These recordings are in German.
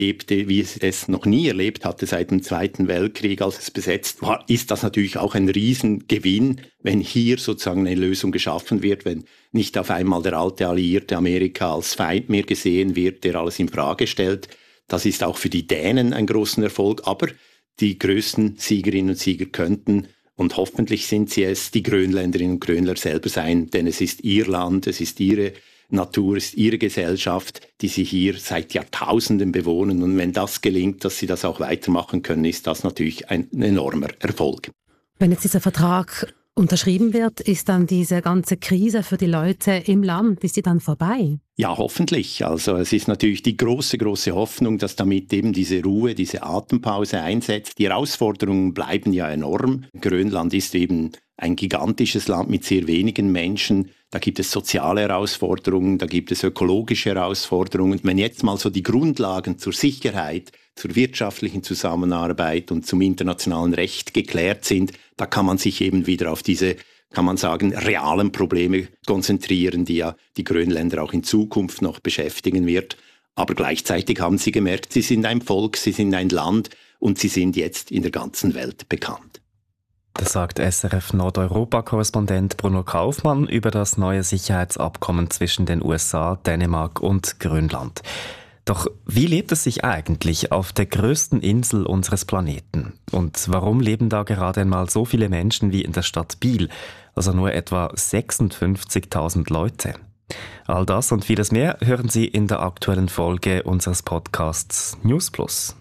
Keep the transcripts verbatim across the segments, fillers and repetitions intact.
lebte, wie es es noch nie erlebt hatte seit dem Zweiten Weltkrieg, als es besetzt war, ist das natürlich auch ein Riesengewinn, wenn hier sozusagen eine Lösung geschaffen wird, wenn nicht auf einmal der alte alliierte Amerika als Feind mehr gesehen wird, der alles in Frage stellt. Das ist auch für die Dänen ein großer Erfolg, aber die größten Siegerinnen und Sieger könnten, und hoffentlich sind sie es, die Grönländerinnen und Grönländer selber sein, denn es ist ihr Land, es ist ihre Natur, es ist ihre Gesellschaft, die sie hier seit Jahrtausenden bewohnen. Und wenn das gelingt, dass sie das auch weitermachen können, ist das natürlich ein enormer Erfolg. Wenn jetzt dieser Vertrag unterschrieben wird, ist dann diese ganze Krise für die Leute im Land, ist die dann vorbei? Ja, hoffentlich. Also es ist natürlich die große, große Hoffnung, dass damit eben diese Ruhe, diese Atempause einsetzt. Die Herausforderungen bleiben ja enorm. Grönland ist eben ein gigantisches Land mit sehr wenigen Menschen. Da gibt es soziale Herausforderungen, da gibt es ökologische Herausforderungen. Wenn jetzt mal so die Grundlagen zur Sicherheit, zur wirtschaftlichen Zusammenarbeit und zum internationalen Recht geklärt sind, da kann man sich eben wieder auf diese, kann man sagen, realen Probleme konzentrieren, die ja die Grönländer auch in Zukunft noch beschäftigen wird. Aber gleichzeitig haben sie gemerkt, sie sind ein Volk, sie sind ein Land und sie sind jetzt in der ganzen Welt bekannt. Das sagt S R F-Nordeuropa-Korrespondent Bruno Kaufmann über das neue Sicherheitsabkommen zwischen den U S A, Dänemark und Grönland. Doch wie lebt es sich eigentlich auf der größten Insel unseres Planeten? Und warum leben da gerade einmal so viele Menschen wie in der Stadt Biel, also nur etwa sechsundfünfzigtausend Leute? All das und vieles mehr hören Sie in der aktuellen Folge unseres Podcasts News Plus.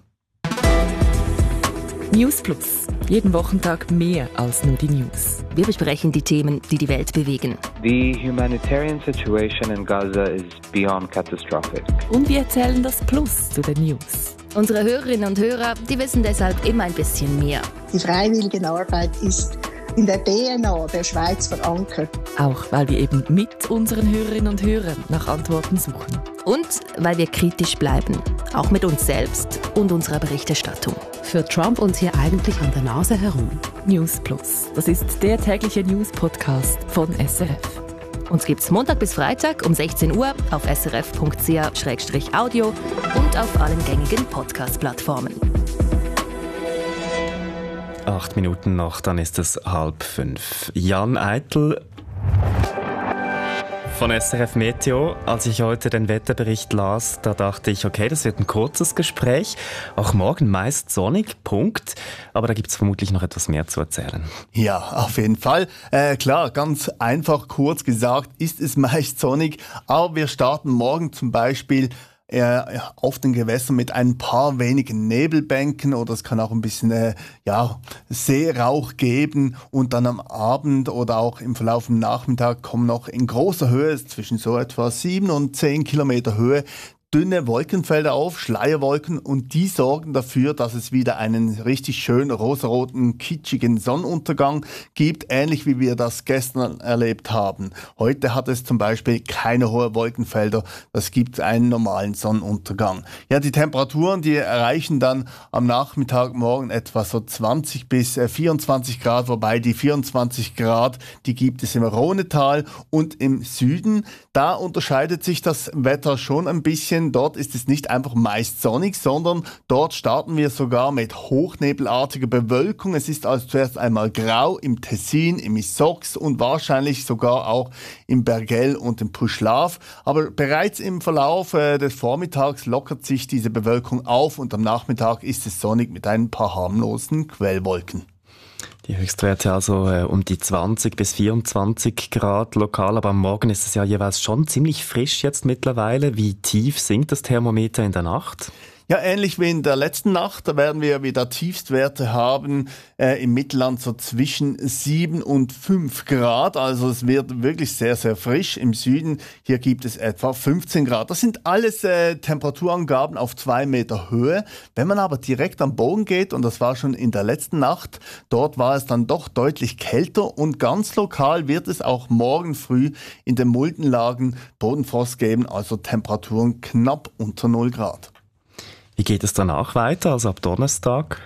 News Plus. Jeden Wochentag mehr als nur die News. Wir besprechen die Themen, die die Welt bewegen. The humanitarian situation in Gaza is beyond catastrophic. Und wir erzählen das Plus zu den News. Unsere Hörerinnen und Hörer, die wissen deshalb immer ein bisschen mehr. Die Freiwilligenarbeit ist in der D N A der Schweiz verankert. Auch weil wir eben mit unseren Hörerinnen und Hörern nach Antworten suchen. Und weil wir kritisch bleiben, auch mit uns selbst und unserer Berichterstattung. Führt Trump uns hier eigentlich an der Nase herum? News Plus. Das ist der tägliche News-Podcast von S R F. Uns gibt's Montag bis Freitag um sechzehn Uhr auf s r f punkt c h slash audio und auf allen gängigen Podcast-Plattformen. Acht Minuten noch, dann ist es halb fünf. Jan Eitel von S R F Meteo. Als ich heute den Wetterbericht las, da dachte ich, okay, das wird ein kurzes Gespräch. Auch morgen meist sonnig, Punkt. Aber da gibt es vermutlich noch etwas mehr zu erzählen. Ja, auf jeden Fall. Äh, klar, ganz einfach, kurz gesagt, ist es meist sonnig. Aber wir starten morgen zum Beispiel äh, auf den Gewässern mit ein paar wenigen Nebelbänken oder es kann auch ein bisschen äh, ja, Seerauch geben und dann am Abend oder auch im Verlauf des Nachmittags kommen noch in großer Höhe, zwischen so etwa sieben und zehn Kilometer Höhe, dünne Wolkenfelder auf, Schleierwolken, und die sorgen dafür, dass es wieder einen richtig schönen rosaroten, kitschigen Sonnenuntergang gibt, ähnlich wie wir das gestern erlebt haben. Heute hat es zum Beispiel keine hohen Wolkenfelder, das gibt einen normalen Sonnenuntergang. Ja, die Temperaturen, die erreichen dann am Nachmittag morgen etwa so zwanzig bis vierundzwanzig Grad, wobei die vierundzwanzig Grad, die gibt es im Rhonetal und im Süden. Da unterscheidet sich das Wetter schon ein bisschen. Dort ist es nicht einfach meist sonnig, sondern dort starten wir sogar mit hochnebelartiger Bewölkung. Es ist also zuerst einmal grau im Tessin, im Issox und wahrscheinlich sogar auch im Bergell und im Puschlav. Aber bereits im Verlauf äh, des Vormittags lockert sich diese Bewölkung auf und am Nachmittag ist es sonnig mit ein paar harmlosen Quellwolken. Die Höchstwerte also äh, um die zwanzig bis vierundzwanzig Grad lokal, aber am Morgen ist es ja jeweils schon ziemlich frisch jetzt mittlerweile. Wie tief sinkt das Thermometer in der Nacht? Ja, ähnlich wie in der letzten Nacht, da werden wir wieder Tiefstwerte haben, äh, im Mittelland so zwischen sieben und fünf Grad. Also es wird wirklich sehr, sehr frisch. Im Süden, hier gibt es etwa fünfzehn Grad. Das sind alles äh, Temperaturangaben auf zwei Meter Höhe. Wenn man aber direkt am Boden geht, und das war schon in der letzten Nacht, dort war es dann doch deutlich kälter und ganz lokal wird es auch morgen früh in den Muldenlagen Bodenfrost geben, also Temperaturen knapp unter null Grad. Wie geht es danach weiter, also ab Donnerstag?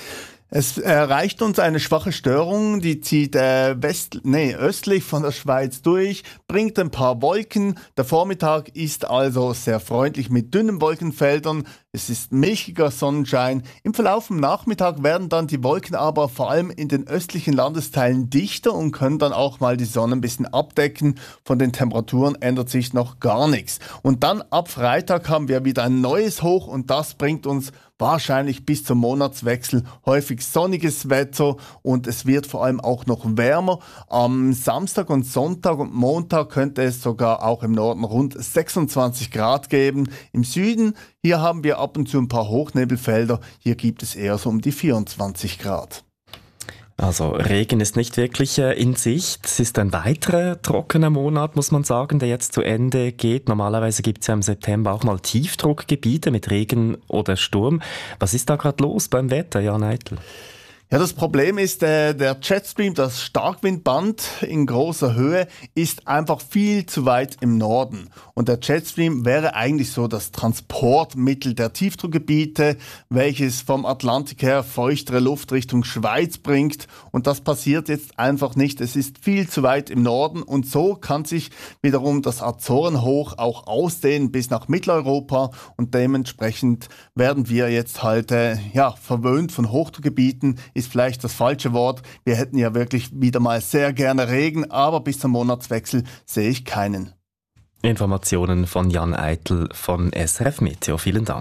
Es erreicht uns eine schwache Störung, die zieht äh, west, nee, östlich von der Schweiz durch, bringt ein paar Wolken. Der Vormittag ist also sehr freundlich mit dünnen Wolkenfeldern. Es ist milchiger Sonnenschein. Im Verlauf des Nachmittags werden dann die Wolken aber vor allem in den östlichen Landesteilen dichter und können dann auch mal die Sonne ein bisschen abdecken. Von den Temperaturen ändert sich noch gar nichts. Und dann ab Freitag haben wir wieder ein neues Hoch und das bringt uns wahrscheinlich bis zum Monatswechsel häufig sonniges Wetter und es wird vor allem auch noch wärmer. Am Samstag und Sonntag und Montag könnte es sogar auch im Norden rund sechsundzwanzig Grad geben. Im Süden, hier haben wir ab und zu ein paar Hochnebelfelder. Hier gibt es eher so um die vierundzwanzig Grad. Also Regen ist nicht wirklich äh, in Sicht. Es ist ein weiterer trockener Monat, muss man sagen, der jetzt zu Ende geht. Normalerweise gibt es ja im September auch mal Tiefdruckgebiete mit Regen oder Sturm. Was ist da gerade los beim Wetter, Jan Eitel? Ja, das Problem ist, äh, der Jetstream, das Starkwindband in großer Höhe, ist einfach viel zu weit im Norden. Und der Jetstream wäre eigentlich so das Transportmittel der Tiefdruckgebiete, welches vom Atlantik her feuchtere Luft Richtung Schweiz bringt. Und das passiert jetzt einfach nicht. Es ist viel zu weit im Norden und so kann sich wiederum das Azorenhoch auch ausdehnen bis nach Mitteleuropa. Und dementsprechend werden wir jetzt halt äh, ja, verwöhnt von Hochdruckgebieten. Ist vielleicht das falsche Wort. Wir hätten ja wirklich wieder mal sehr gerne Regen, aber bis zum Monatswechsel sehe ich keinen. Informationen von Jan Eitel von S R F Meteo. Vielen Dank.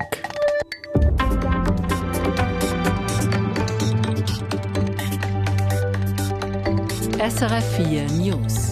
S R F vier News.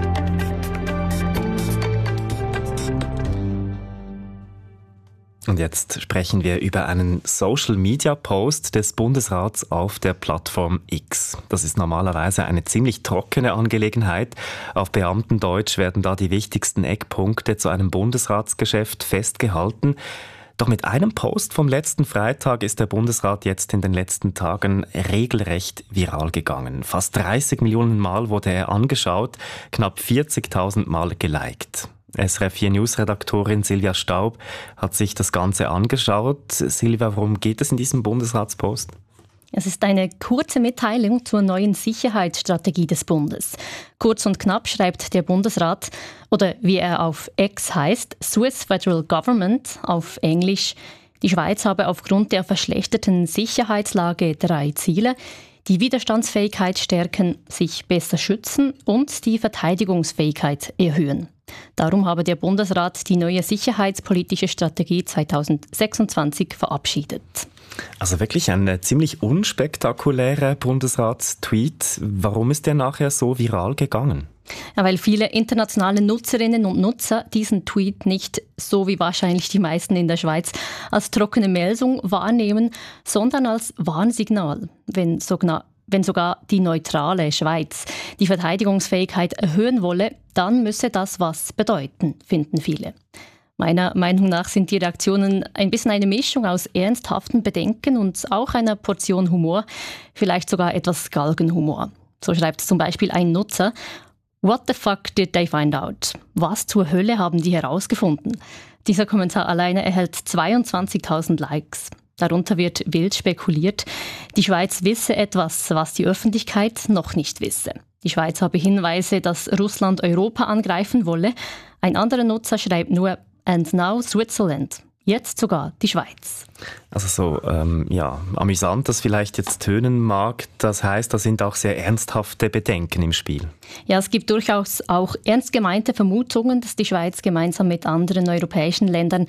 Und jetzt sprechen wir über einen Social-Media-Post des Bundesrats auf der Plattform X. Das ist normalerweise eine ziemlich trockene Angelegenheit. Auf Beamtendeutsch werden da die wichtigsten Eckpunkte zu einem Bundesratsgeschäft festgehalten. Doch mit einem Post vom letzten Freitag ist der Bundesrat jetzt in den letzten Tagen regelrecht viral gegangen. Fast dreißig Millionen Mal wurde er angeschaut, knapp vierzigtausend Mal geliked. S R F vier News-Redaktorin Silvia Staub hat sich das Ganze angeschaut. Silvia, worum geht es in diesem Bundesratspost? Es ist eine kurze Mitteilung zur neuen Sicherheitsstrategie des Bundes. Kurz und knapp schreibt der Bundesrat, oder wie er auf X heißt, Swiss Federal Government auf Englisch, die Schweiz habe aufgrund der verschlechterten Sicherheitslage drei Ziele: die Widerstandsfähigkeit stärken, sich besser schützen und die Verteidigungsfähigkeit erhöhen. Darum habe der Bundesrat die neue sicherheitspolitische Strategie zweitausendsechsundzwanzig verabschiedet. Also wirklich ein ziemlich unspektakulärer Bundesratstweet. Warum ist der nachher so viral gegangen? Ja, weil viele internationale Nutzerinnen und Nutzer diesen Tweet nicht, so wie wahrscheinlich die meisten in der Schweiz, als trockene Meldung wahrnehmen, sondern als Warnsignal, wenn sogar Wenn sogar die neutrale Schweiz die Verteidigungsfähigkeit erhöhen wolle, dann müsse das was bedeuten, finden viele. Meiner Meinung nach sind die Reaktionen ein bisschen eine Mischung aus ernsthaften Bedenken und auch einer Portion Humor, vielleicht sogar etwas Galgenhumor. So schreibt zum Beispiel ein Nutzer: What the fuck did they find out? Was zur Hölle haben die herausgefunden? Dieser Kommentar alleine erhält zweiundzwanzigtausend Likes. Darunter wird wild spekuliert, die Schweiz wisse etwas, was die Öffentlichkeit noch nicht wisse. Die Schweiz habe Hinweise, dass Russland Europa angreifen wolle. Ein anderer Nutzer schreibt nur "And now Switzerland." Jetzt sogar die Schweiz. Also so, ähm, ja, amüsant das vielleicht jetzt tönen mag, das heißt, da sind auch sehr ernsthafte Bedenken im Spiel. Ja, es gibt durchaus auch ernst gemeinte Vermutungen, dass die Schweiz gemeinsam mit anderen europäischen Ländern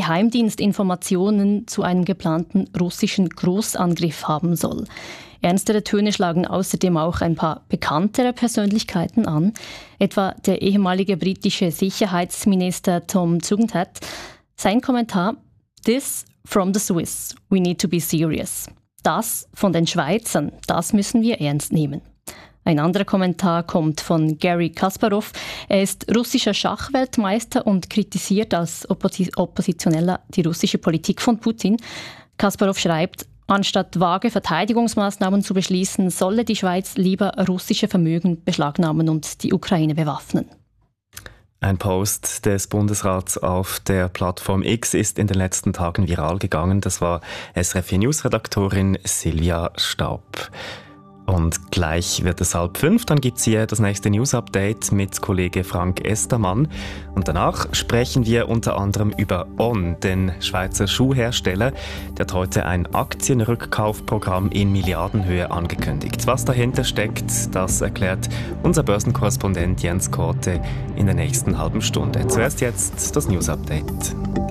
Geheimdienstinformationen zu einem geplanten russischen Großangriff haben soll. Ernstere Töne schlagen außerdem auch ein paar bekanntere Persönlichkeiten an, etwa der ehemalige britische Sicherheitsminister Tom Tugendhat. Sein Kommentar: This from the Swiss. We need to be serious. Das von den Schweizern, das müssen wir ernst nehmen. Ein anderer Kommentar kommt von Garry Kasparov. Er ist russischer Schachweltmeister und kritisiert als Oppos- Oppositioneller die russische Politik von Putin. Kasparov schreibt: Anstatt vage Verteidigungsmaßnahmen zu beschließen, solle die Schweiz lieber russische Vermögen beschlagnahmen und die Ukraine bewaffnen. Ein Post des Bundesrats auf der Plattform X ist in den letzten Tagen viral gegangen. Das war S R F vier News-Redaktorin Silvia Staub. Und gleich wird es halb fünf, dann gibt es hier das nächste News-Update mit Kollege Frank Estermann. Und danach sprechen wir unter anderem über On, den Schweizer Schuhhersteller. Der hat heute ein Aktienrückkaufprogramm in Milliardenhöhe angekündigt. Was dahinter steckt, das erklärt unser Börsenkorrespondent Jens Korte in der nächsten halben Stunde. Zuerst jetzt das News-Update.